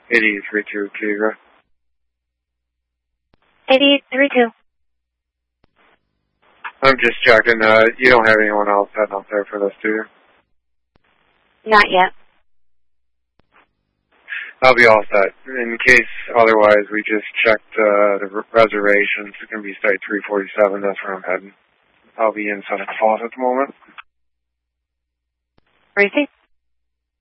8032 Kira. 8032. I'm just checking. You don't have anyone else heading up there for this, do you? Not yet. I'll be all set. In case otherwise, we just checked the reservations. It's going to be Site 347. That's where I'm heading. I'll be inside a closet at the moment. Receipt.